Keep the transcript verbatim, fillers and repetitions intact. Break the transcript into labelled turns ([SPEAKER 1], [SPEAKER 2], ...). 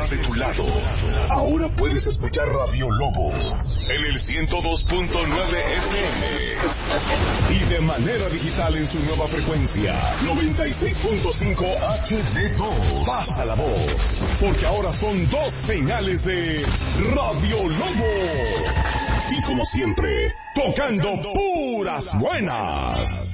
[SPEAKER 1] está de tu lado. Ahora puedes escuchar Radio Lobo en el ciento dos punto nueve F M y de manera digital en su nueva frecuencia noventa y seis punto cinco H D dos. Pasa la voz, porque ahora son dos señales de Radio Lobo. Y como siempre, tocando puras buenas.